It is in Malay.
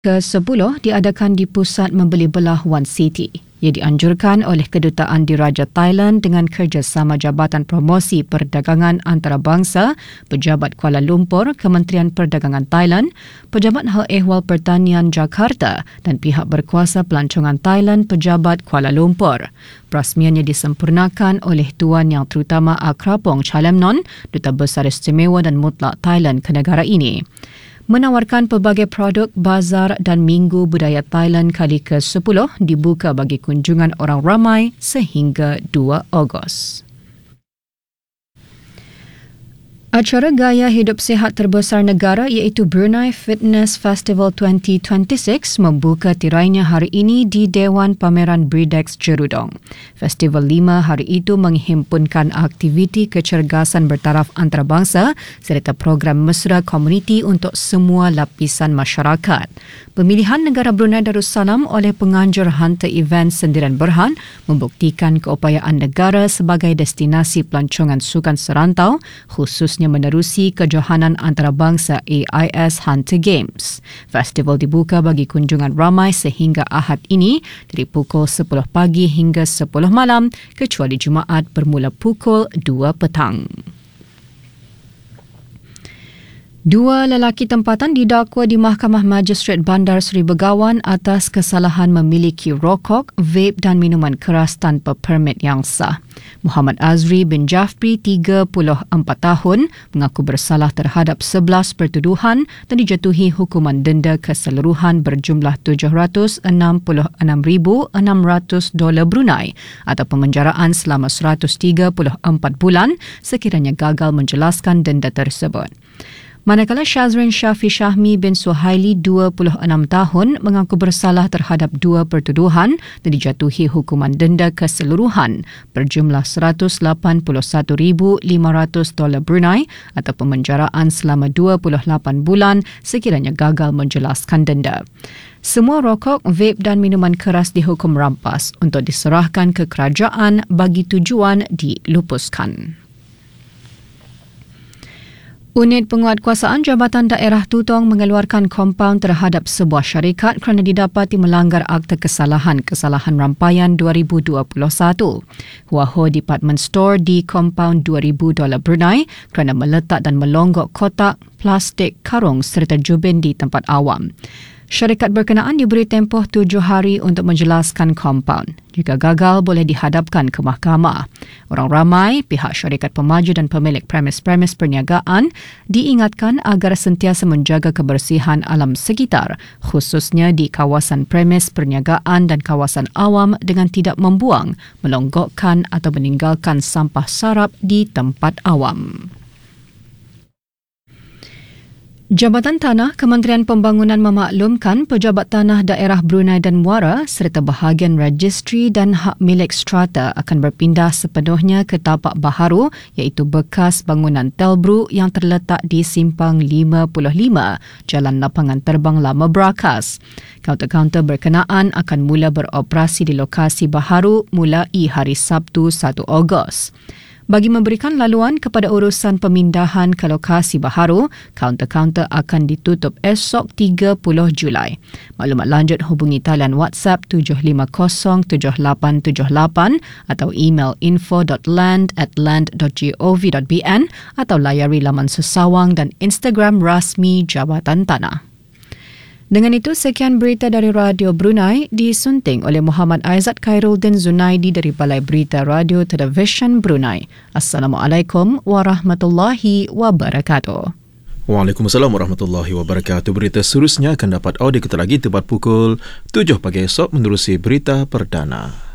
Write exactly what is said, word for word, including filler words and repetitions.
Kesepuluh diadakan di pusat membeli belah One City. Ia dianjurkan oleh Kedutaan Diraja Thailand dengan kerjasama Jabatan Promosi Perdagangan Antarabangsa, Pejabat Kuala Lumpur, Kementerian Perdagangan Thailand, Pejabat Hal Ehwal Pertanian Jakarta dan pihak berkuasa pelancongan Thailand, Pejabat Kuala Lumpur. Perasmiannya disempurnakan oleh Tuan Yang Terutama Akrapong Chalemnon, Duta Besar Istimewa dan Mutlak Thailand ke negara ini. Menawarkan pelbagai produk bazar dan Minggu Budaya Thailand kali ke sepuluh dibuka bagi kunjungan orang ramai sehingga dua Ogos. Acara gaya hidup sihat terbesar negara iaitu Brunei Fitness Festival dua ribu dua puluh enam membuka tirainya hari ini di Dewan Pameran Bridex Jerudong. Festival lima hari itu menghimpunkan aktiviti kecergasan bertaraf antarabangsa serta program mesra komuniti untuk semua lapisan masyarakat. Pemilihan negara Brunei Darussalam oleh penganjur Hunter Events Sendirian Berhad membuktikan keupayaan negara sebagai destinasi pelancongan sukan serantau, khususnya menerusi kejohanan antarabangsa A I S Hunter Games. Festival dibuka bagi kunjungan ramai sehingga Ahad ini dari pukul sepuluh pagi hingga sepuluh malam kecuali Jumaat bermula pukul dua petang. Dua lelaki tempatan didakwa di Mahkamah Magistrate Bandar Seri Begawan atas kesalahan memiliki rokok, vape dan minuman keras tanpa permit yang sah. Muhammad Azri bin Jafri, tiga puluh empat tahun, mengaku bersalah terhadap sebelas pertuduhan dan dijatuhi hukuman denda keseluruhan berjumlah tujuh ratus enam puluh enam ribu enam ratus dolar Brunei atau pemenjaraan selama seratus tiga puluh empat bulan sekiranya gagal menjelaskan denda tersebut. Manakala Shazrin Syafi Syahmi bin Suhaili, dua puluh enam tahun, mengaku bersalah terhadap dua pertuduhan dan dijatuhi hukuman denda keseluruhan berjumlah seratus lapan puluh satu ribu lima ratus dolar Brunei atau pemenjaraan selama dua puluh lapan bulan sekiranya gagal menjelaskan denda. Semua rokok, vape dan minuman keras dihukum rampas untuk diserahkan ke kerajaan bagi tujuan dilupuskan. Unit Penguatkuasaan Jabatan Daerah Tutong mengeluarkan kompaun terhadap sebuah syarikat kerana didapati melanggar Akta Kesalahan-Kesalahan Rampaian dua ribu dua puluh satu. Huaho Department Store di kompaun dua ribu dolar Brunei kerana meletak dan melonggok kotak, plastik, karung serta jubin di tempat awam. Syarikat berkenaan diberi tempoh tujuh hari untuk menjelaskan kompaun. Jika gagal, boleh dihadapkan ke mahkamah. Orang ramai, pihak syarikat pemaju dan pemilik premis-premis perniagaan diingatkan agar sentiasa menjaga kebersihan alam sekitar, khususnya di kawasan premis perniagaan dan kawasan awam dengan tidak membuang, melonggokkan atau meninggalkan sampah sarap di tempat awam. Jabatan Tanah Kementerian Pembangunan memaklumkan pejabat tanah daerah Brunei dan Muara serta bahagian registri dan hak milik strata akan berpindah sepenuhnya ke tapak baharu iaitu bekas bangunan Telbru yang terletak di Simpang lima puluh lima, Jalan Lapangan Terbang Lama Brakas. Kaunter-kaunter berkenaan akan mula beroperasi di lokasi baharu mulai hari Sabtu satu Ogos. Bagi memberikan laluan kepada urusan pemindahan ke lokasi baharu, kaunter-kaunter akan ditutup esok tiga puluh Julai. Maklumat lanjut hubungi talian WhatsApp tujuh lima kosong tujuh lapan tujuh lapan atau email info dot land at land dot gov dot bn atau layari laman sesawang dan Instagram rasmi Jabatan Tanah. Dengan itu, sekian berita dari Radio Brunei disunting oleh Muhammad Aizat Khairuddin Zunaidi dari Balai Berita Radio Televisyen Brunei. Assalamualaikum warahmatullahi wabarakatuh. Waalaikumsalam warahmatullahi wabarakatuh. Berita seterusnya akan dapat audio kita lagi tepat pukul tujuh pagi esok menerusi berita perdana.